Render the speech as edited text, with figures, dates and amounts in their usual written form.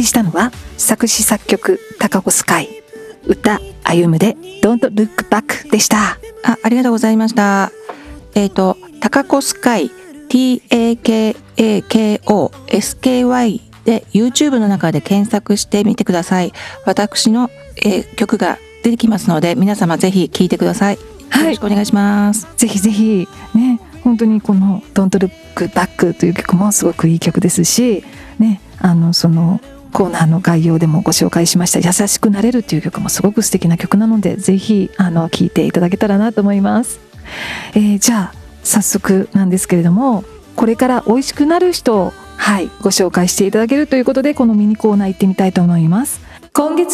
したのは作詞作曲高子スカイ、歌歩夢で Don't Look Back でした。 ありがとうございました。高子スカイ TAKAKOSKY で YouTube の中で検索してみてください。私の、曲が出てきますので、皆様ぜひ聴いてください。よろしくお願いします。 ぜひぜひね、本当にこの Don't Look Back という曲もすごくいい曲ですしね、そのコーナーの概要でもご紹介しました優しくなれるという曲もすごく素敵な曲なので、ぜひ聴いていただけたらなと思います。じゃあ早速なんですけれども、これから美味しくなる人をご紹介していただけるということで、このミニコーナー行ってみたいと思います。今月